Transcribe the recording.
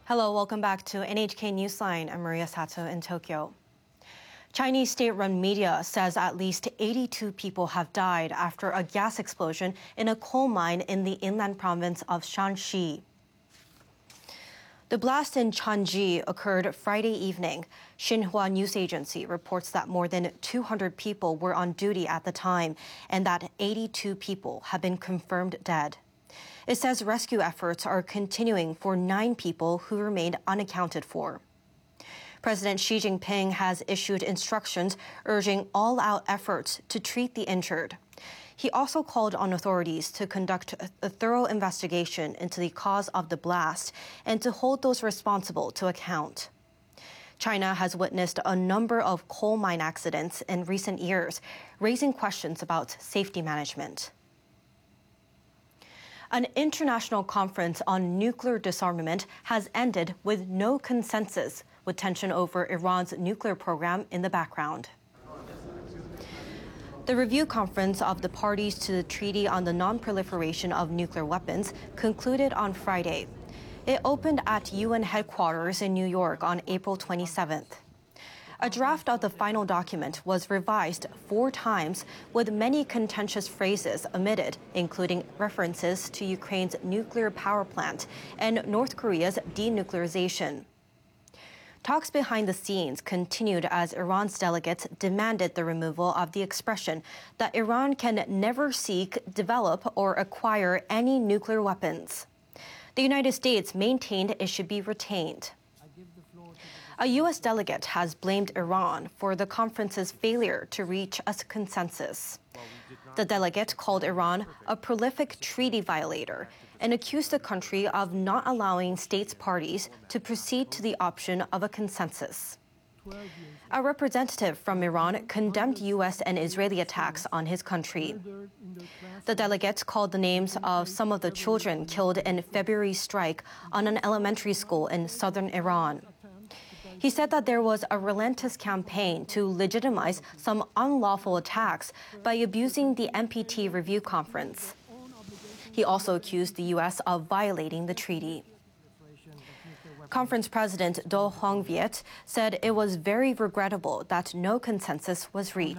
Hello, welcome back to NHK Newsline. I'm Maria Sato in Tokyo. Chinese state-run media says at least 82 people have died after a gas explosion in a coal mine in the inland province of Shanxi. The blast in Chanji occurred Friday evening. Xinhua news agency reports that more than 200 people were on duty at the time and that 82 people have been confirmed dead. It says rescue efforts are continuing for 9 people who remained unaccounted for. President Xi Jinping has issued instructions urging all-out efforts to treat the injured. He also called on authorities to conduct a thorough investigation into the cause of the blast and to hold those responsible to account. China has witnessed a number of coal mine accidents in recent years, raising questions about safety management. An international conference on nuclear disarmament has ended with no consensus, with tension over Iran's nuclear program in the background. The review conference of the parties to the Treaty on the Non-Proliferation of Nuclear Weapons concluded on Friday. It opened at UN headquarters in New York on April 27th. A draft of the final document was revised 4 times, with many contentious phrases omitted, including references to Ukraine's nuclear power plant and North Korea's denuclearization. Talks behind the scenes continued as Iran's delegates demanded the removal of the expression that Iran can never seek, develop, or acquire any nuclear weapons. The United States maintained it should be retained. A U.S. delegate has blamed Iran for the conference's failure to reach a consensus. The delegate called Iran a prolific treaty violator and accused the country of not allowing states parties to proceed to the option of a consensus. A representative from Iran condemned U.S. and Israeli attacks on his country. The delegate called the names of some of the children killed in February's strike on an elementary school in southern Iran. He said that there was a relentless campaign to legitimize some unlawful attacks by abusing the NPT review conference. He also accused the U.S. of violating the treaty. Conference President Do Hong Viet said it was very regrettable that no consensus was reached.